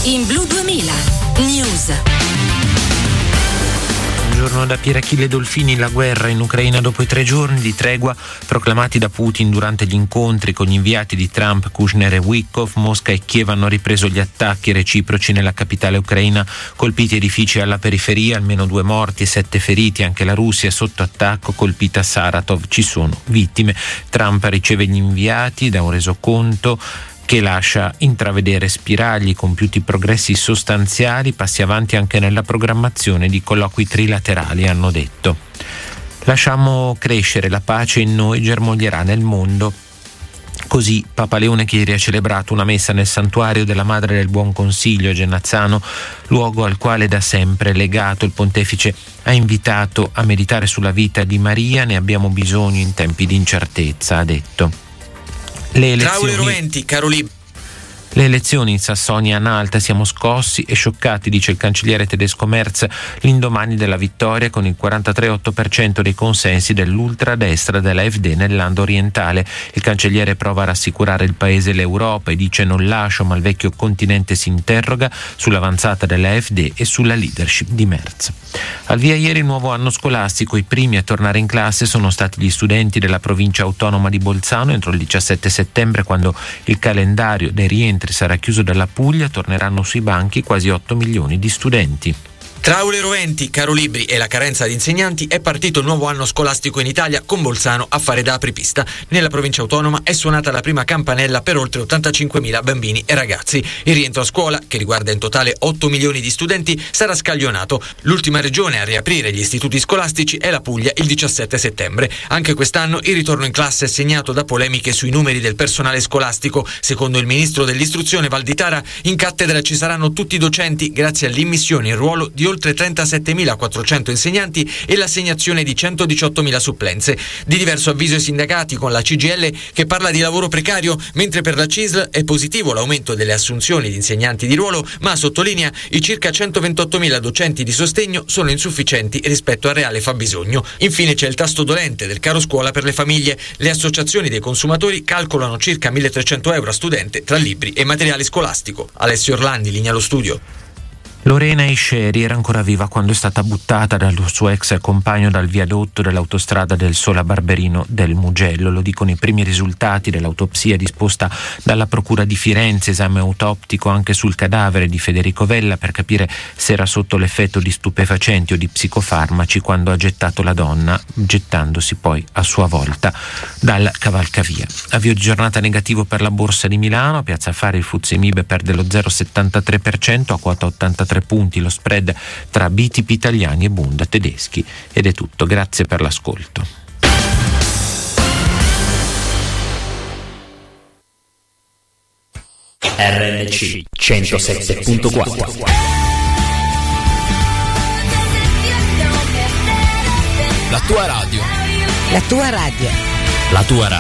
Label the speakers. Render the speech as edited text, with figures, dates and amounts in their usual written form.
Speaker 1: in Blu 2000 News.
Speaker 2: Buongiorno da Pier Achille Dolfini. La guerra in Ucraina dopo i 3 giorni di tregua proclamati da Putin durante gli incontri con gli inviati di Trump, Kushner e Witkoff. Mosca e Kiev hanno ripreso gli attacchi reciproci nella capitale ucraina, colpiti edifici alla periferia, almeno 2 morti e 7 feriti. Anche la Russia è sotto attacco, colpita Saratov, ci sono vittime. Trump riceve gli inviati da un resoconto che lascia intravedere spiragli, compiuti progressi sostanziali, passi avanti anche nella programmazione di colloqui trilaterali, hanno detto. Lasciamo crescere la pace in noi, germoglierà nel mondo. Così Papa Leone, che ieri ha celebrato una messa nel santuario della Madre del Buon Consiglio a Genazzano, luogo al quale da sempre legato, il pontefice ha invitato a meditare sulla vita di Maria. Ne abbiamo bisogno in tempi di incertezza, ha detto. Le elezioni in Sassonia-Anhalt, siamo scossi e scioccati, dice il cancelliere tedesco Merz l'indomani della vittoria con il 43,8% dei consensi dell'ultradestra dell'AfD nel Land orientale. Il cancelliere prova a rassicurare il paese e l'Europa e dice: non lascio, ma il vecchio continente si interroga sull'avanzata dell'AfD e sulla leadership di Merz. Al via ieri il nuovo anno scolastico. I primi a tornare in classe sono stati gli studenti della provincia autonoma di Bolzano. Entro il 17 settembre, quando il calendario dei rientri sarà chiuso dalla Puglia, torneranno sui banchi quasi 8 milioni di studenti.
Speaker 3: Tra aule roventi, caro libri e la carenza di insegnanti è partito il nuovo anno scolastico in Italia, con Bolzano a fare da apripista. Nella provincia autonoma è suonata la prima campanella per oltre 85.000 bambini e ragazzi. Il rientro a scuola, che riguarda in totale 8 milioni di studenti, sarà scaglionato. L'ultima regione a riaprire gli istituti scolastici è la Puglia il 17 settembre. Anche quest'anno il ritorno in classe è segnato da polemiche sui numeri del personale scolastico. Secondo il ministro dell'istruzione Valditara, in cattedra ci saranno tutti i docenti grazie all'immissione in ruolo di oltre 37.400 insegnanti e l'assegnazione di 118.000 supplenze. Di diverso avviso i sindacati, con la CGIL che parla di lavoro precario, mentre per la CISL è positivo l'aumento delle assunzioni di insegnanti di ruolo, ma sottolinea i circa 128.000 docenti di sostegno sono insufficienti rispetto al reale fabbisogno. Infine c'è il tasto dolente del caro scuola per le famiglie. Le associazioni dei consumatori calcolano circa 1.300 euro a studente tra libri e materiale scolastico. Alessio Orlandi, linea allo studio.
Speaker 2: Lorena Isceri era ancora viva quando è stata buttata dal suo ex compagno dal viadotto dell'autostrada del Sole a Barberino del Mugello. Lo dicono i primi risultati dell'autopsia disposta dalla Procura di Firenze, esame autoptico anche sul cadavere di Federico Vella per capire se era sotto l'effetto di stupefacenti o di psicofarmaci quando ha gettato la donna, gettandosi poi a sua volta dal cavalcavia. Avvio di giornata negativo per la Borsa di Milano. A Piazza Affari il FTSE MIB perde lo 0,73% a quota 83 punti, lo spread tra BTP italiani e Bund tedeschi. Ed è tutto, grazie per l'ascolto.
Speaker 4: RNC 107.4 La tua radio.
Speaker 1: La tua radio.
Speaker 4: La tua radio.